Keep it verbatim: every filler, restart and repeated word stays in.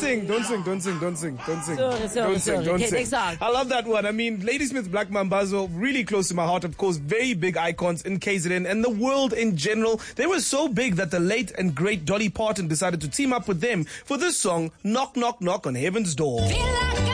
sing, don't sing, don't sing, don't sing, don't sing. Sorry, sorry, don't sorry. sing, don't Okay, sing. next song. I love that one. I mean, Ladysmith Black Mambazo, really close to my heart, of course, very big icons in K Z N and the world in general. They were so big that the late and great Dolly Parton decided to team up with them for this song, Knock Knock Knock on Heaven's Door. Feel like